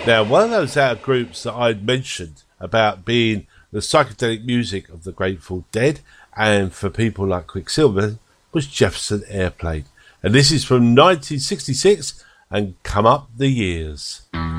Now, one of those out groups that I'd mentioned about being the psychedelic music of the Grateful Dead and for people like Quicksilver was Jefferson Airplane. And this is from 1966 and Come Up the Years.